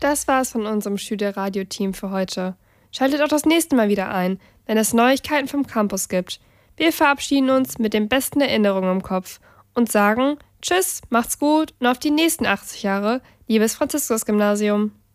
Das war's von unserem Schüler-Radio-Team für heute. Schaltet auch das nächste Mal wieder ein, wenn es Neuigkeiten vom Campus gibt. Wir verabschieden uns mit den besten Erinnerungen im Kopf und sagen Tschüss, macht's gut und auf die nächsten 80 Jahre, liebes Franziskus-Gymnasium.